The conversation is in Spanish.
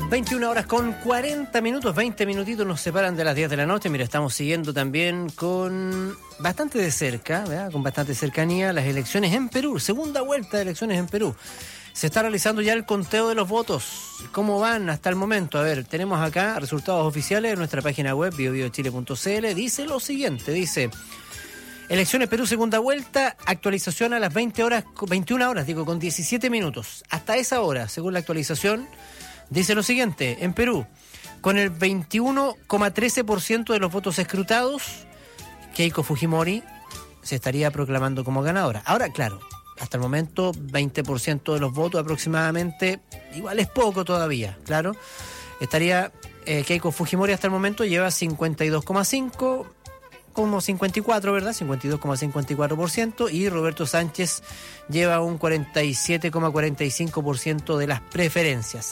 21 horas con 40 minutos, 20 minutitos nos separan de las 10 de la noche. Mira, estamos siguiendo también con bastante de cerca, ¿verdad? Con bastante cercanía las elecciones en Perú, segunda vuelta de elecciones en Perú. Se está realizando ya el conteo de los votos. ¿Cómo van hasta el momento? A ver, tenemos acá resultados oficiales en nuestra página web, biobiochile.cl. Dice lo siguiente, dice... Elecciones Perú, segunda vuelta, actualización a las 21 horas, con 17 minutos. Hasta esa hora, según la actualización, dice lo siguiente: en Perú, con el 21,13% de los votos escrutados, Keiko Fujimori se estaría proclamando como ganadora. Ahora, claro, hasta el momento, 20% de los votos aproximadamente, igual es poco todavía, claro. Estaría Keiko Fujimori hasta el momento, lleva 52,5%. Como 54, ¿verdad? 52,54%, y Roberto Sánchez lleva un 47,45% de las preferencias.